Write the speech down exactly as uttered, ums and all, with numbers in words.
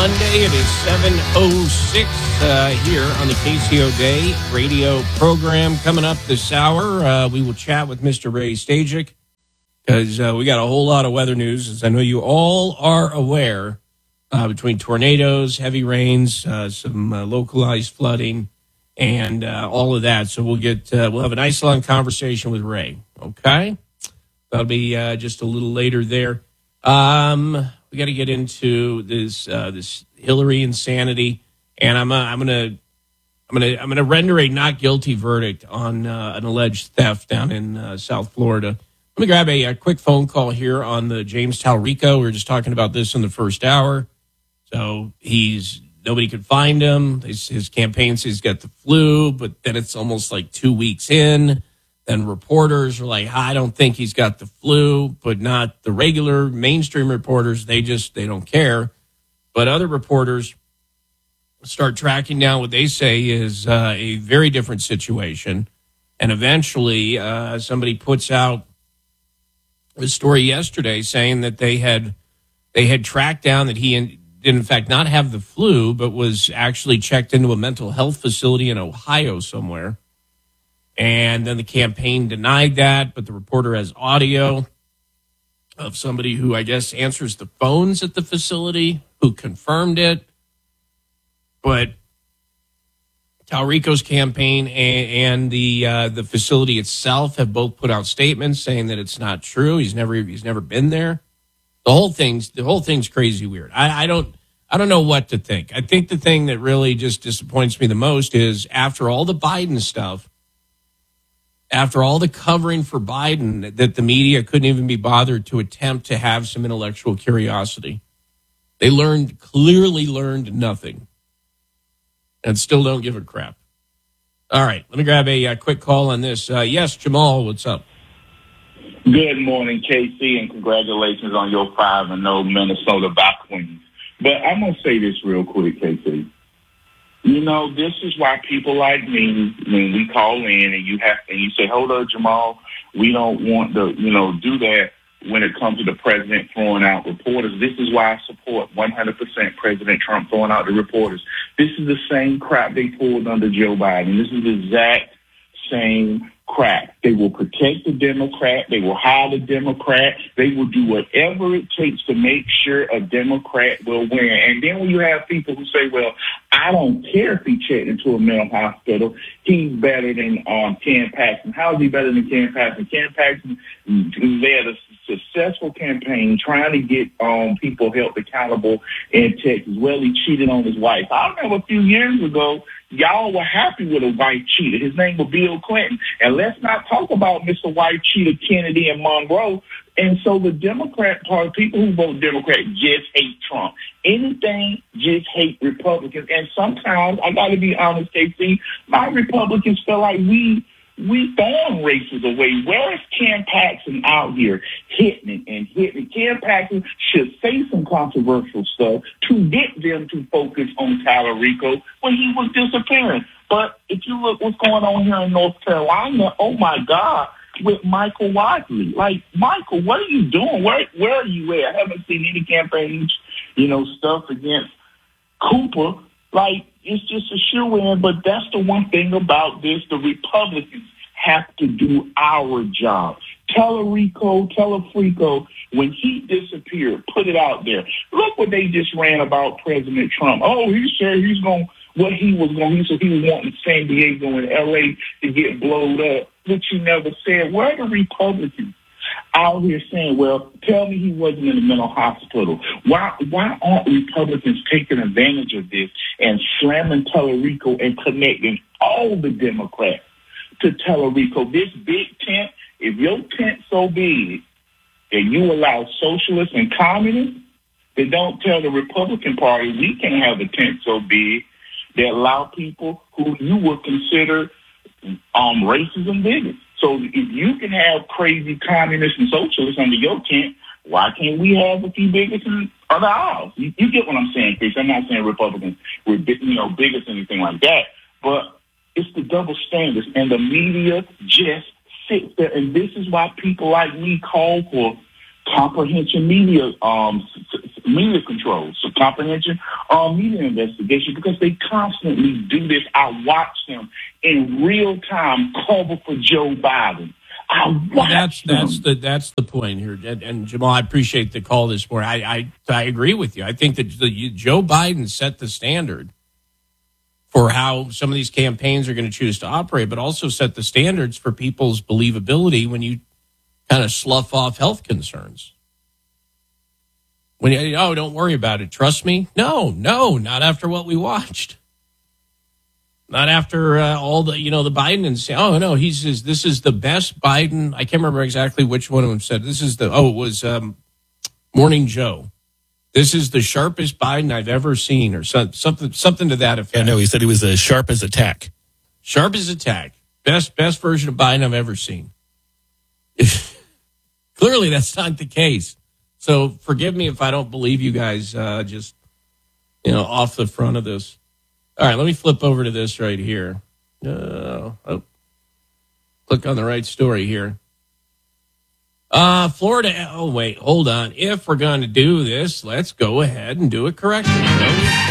Monday. It is seven oh six uh, here on the K C O Day radio program. Coming up this hour, uh, we will chat with Mister Ray Stajic because uh, we got a whole lot of weather news, as I know you all are aware, uh, between tornadoes, heavy rains, uh, some uh, localized flooding, and uh, all of that. So we'll get uh, we'll have a nice long conversation with Ray. Okay, that'll be uh, just a little later there. Um, we got to get into this uh, this Hillary insanity, and I'm uh, I'm gonna I'm gonna I'm gonna render a not guilty verdict on uh, an alleged theft down in uh, South Florida. Let me grab a, a quick phone call here on the James Talrico. We were just talking about this in the first hour. So he's nobody could find him. His, his campaign says he's got the flu, but then it's almost like two weeks in. Then reporters are like, I don't think he's got the flu, but not the regular mainstream reporters. They just, they don't care. But other reporters start tracking down what they say is uh, a very different situation. And eventually uh, somebody puts out a story yesterday saying that they had, they had tracked down that he in, did in fact not have the flu, but was actually checked into a mental health facility in Ohio somewhere. And then the campaign denied that, but the reporter has audio of somebody who I guess answers the phones at the facility who confirmed it. But Talrico's campaign and, and the uh, the facility itself have both put out statements saying that it's not true. He's never he's never been there. The whole thing's the whole thing's crazy weird. I, I don't I don't know what to think. I think the thing that really just disappoints me the most is after all the Biden stuff. After all the covering for Biden, that the media couldn't even be bothered to attempt to have some intellectual curiosity. They learned, clearly learned nothing and still don't give a crap. All right, let me grab a, a quick call on this. Uh, yes, Jamal, what's up? Good morning, K C, and congratulations on your five and oh Minnesota Vikings. But I'm going to say this real quick, K C. You know, this is why people like me, when we call in and you have and you say, hold up, Jamal, we don't want to, you know, do that when it comes to the president throwing out reporters. This is why I support one hundred percent President Trump throwing out the reporters. This is the same crap they pulled under Joe Biden. This is the exact same crap. They will protect the Democrat. They will hide the Democrat. They will do whatever it takes to make sure a Democrat will win. And then when you have people who say, well, I don't care if he checked into a mental hospital, he's better than um, Ken Paxton. How is he better than Ken Paxton? Ken Paxton led a successful campaign trying to get um, people held accountable in Texas. Well, he cheated on his wife. I remember a few years ago, y'all were happy with a white cheater. His name was Bill Clinton. And let's not talk about Mister White Cheater Kennedy and Monroe. And so the Democrat Party, people who vote Democrat just hate Trump. Anything, just hate Republicans. And sometimes, I got to be honest, K C, my Republicans feel like we we throwing races away. Where is Ken Paxton out here hitting it and hitting it? Ken Paxton should say some controversial stuff to get them to focus on Talrico when he was disappearing. But if you look what's going on here in North Carolina, oh my God, with Michael Wadley. Like, Michael, what are you doing? Where where are you at? I haven't seen any campaigns, you know, stuff against Cooper. Like, it's just a shoe-in, but that's the one thing about this. The Republicans have to do our job. Talrico, Talafrico, when he disappeared, put it out there. Look what they just ran about President Trump. Oh, he said he's going what he was going he said he was wanting San Diego and L A to get blowed up, which he never said. Where are the Republicans out here saying, well, tell me he wasn't in a mental hospital? Why why aren't Republicans taking advantage of this and slamming Talrico and connecting all the Democrats to Talrico? This big tent, if your tent's so big and you allow socialists and communists, they don't tell the Republican Party we can't have a tent so big that allow people who you would consider um, racist and bigots. So if you can have crazy communists and socialists under your tent, why can't we have a few bigots in other aisles? You, you get what I'm saying, Chris. I'm not saying Republicans were, you know, bigots or anything like that, but it's the double standards, and the media just sits there, and this is why people like me call for comprehension media um, media control, so comprehension um, media investigation, because they constantly do this. I watch them in real time cover for Joe Biden. I watch well, that's them. that's the that's the point here, and, and Jamal, I appreciate the call this morning. I I, I agree with you. I think that the, Joe Biden set the standard for how some of these campaigns are going to choose to operate, but also set the standards for people's believability when you kind of slough off health concerns. When you, oh, don't worry about it. Trust me. No, no, not after what we watched. Not after uh, all the, you know, the Biden and say, oh, no, he's just, this is the best Biden. I can't remember exactly which one of them said. This is the, oh, it was um, Morning Joe. This is the sharpest Biden I've ever seen, or so, something something to that effect. Yeah, no, he said he was as sharp as a tack. Sharp as a tack. Best, best version of Biden I've ever seen. Clearly, that's not the case. So forgive me if I don't believe you guys uh, just, you know, off the front of this. All right, let me flip over to this right here. Uh, oh, click on the right story here. Uh, Florida. Oh, wait, hold on. If we're going to do this, let's go ahead and do it correctly.